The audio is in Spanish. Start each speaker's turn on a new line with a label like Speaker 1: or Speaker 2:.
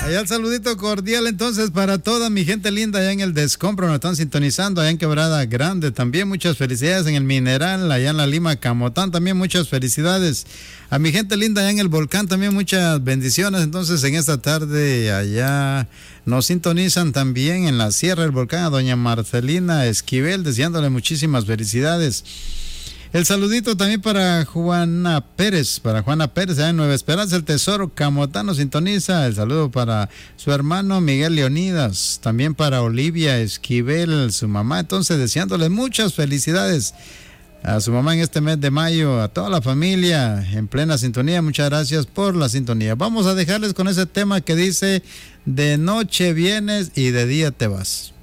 Speaker 1: Allá el saludito cordial entonces para toda mi gente linda allá en el Descompro, nos están sintonizando allá en Quebrada Grande. También muchas felicidades en el Mineral, allá en la Lima Camotán, también muchas felicidades. A mi gente linda allá en el Volcán también muchas bendiciones. Entonces en esta tarde allá nos sintonizan también en la Sierra del Volcán a doña Marcelina Esquivel, deseándole muchísimas felicidades. El saludito también para Juana Pérez, allá en Nueva Esperanza, el Tesoro Camotán nos sintoniza. El saludo para su hermano Miguel Leonidas, también para Olivia Esquivel, su mamá. Entonces, deseándole muchas felicidades a su mamá en este mes de mayo, a toda la familia en plena sintonía. Muchas gracias por la sintonía. Vamos a dejarles con ese tema que dice: de noche vienes y de día te vas.